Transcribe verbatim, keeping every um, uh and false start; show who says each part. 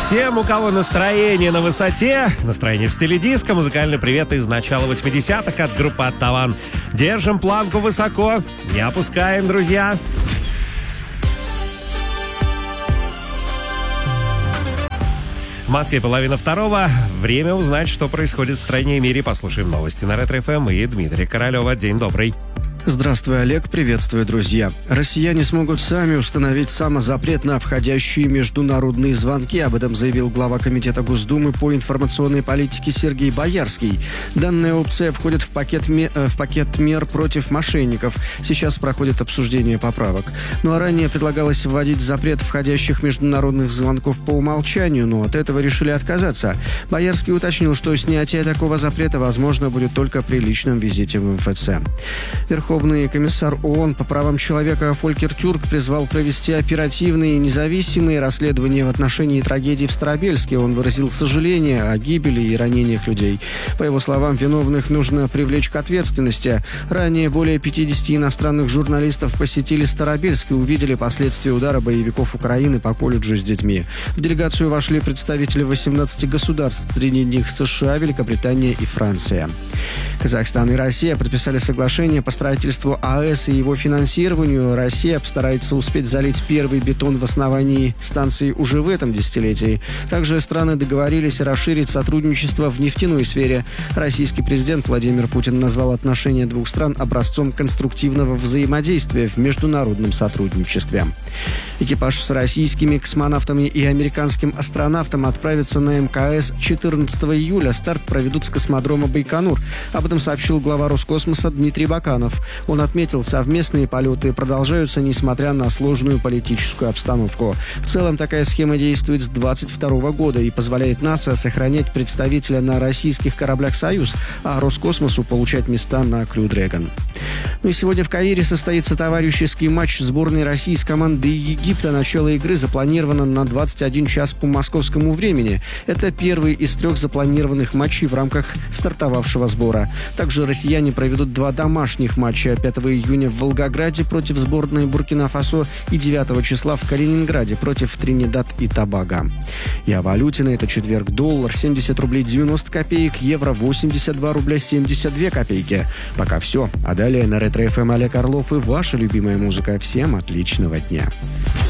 Speaker 1: Всем, у кого настроение на высоте, настроение в стиле диско, музыкальный привет из начала восьмидесятых от группы «Оттаван». Держим планку высоко, не опускаем, друзья. В Москве половина второго. Время узнать, что происходит в стране и мире. Послушаем новости на Ретро-эф эм и Дмитрий Королева. День добрый.
Speaker 2: Здравствуй, Олег. Приветствую, друзья. Россияне смогут сами установить самозапрет на входящие международные звонки. Об этом заявил глава Комитета Госдумы по информационной политике Сергей Боярский. Данная опция входит в пакет, ме- в пакет мер против мошенников. Сейчас проходит обсуждение поправок. Ну а ранее предлагалось вводить запрет входящих международных звонков по умолчанию, но от этого решили отказаться. Боярский уточнил, что снятие такого запрета возможно будет только при личном визите в эм эф цэ. Верховный комиссар ООН по правам человека Фолькер Тюрк призвал провести оперативные и независимые расследования в отношении трагедии в Старобельске. Он выразил сожаление о гибели и ранениях людей. По его словам, виновных нужно привлечь к ответственности. Ранее более пятидесяти иностранных журналистов посетили Старобельск и увидели последствия удара боевиков Украины по колледжу с детьми. В делегацию вошли представители восемнадцати государств, среди них США, Великобритания и Франция. Казахстан и Россия подписали соглашение по строительству АЭС и его финансированию. Россия постарается успеть залить первый бетон в основании станции уже в этом десятилетии. Также страны договорились расширить сотрудничество в нефтяной сфере. Российский президент Владимир Путин назвал отношения двух стран образцом конструктивного взаимодействия в международном сотрудничестве. Экипаж с российскими космонавтами и американским астронавтом отправится на эм ка эс четырнадцатого июля. Старт проведут с космодрома Байконур. Об этом сообщил глава Роскосмоса Дмитрий Баканов. Он отметил, совместные полеты продолжаются, несмотря на сложную политическую обстановку. В целом, такая схема действует с двадцать второго года и позволяет НАСА сохранять представителя на российских кораблях «Союз», а Роскосмосу получать места на «Крю Дрэгон». Ну и сегодня в Каире состоится товарищеский матч сборной России с командой Египта. Начало игры запланировано на двадцать один час по московскому времени. Это первый из трех запланированных матчей в рамках стартовавшего сбора. Также россияне проведут два домашних матча пятого июня в Волгограде против сборной Буркина-Фасо и девятого числа в Калининграде против Тринидад и Тобаго. И о валюте на этот четверг: доллар семьдесят рублей девяносто копеек, евро восемьдесят два рубля семьдесят две копейки. Пока все. А далее на Ретро-эф эм Олег Орлов и ваша любимая музыка. Всем отличного дня.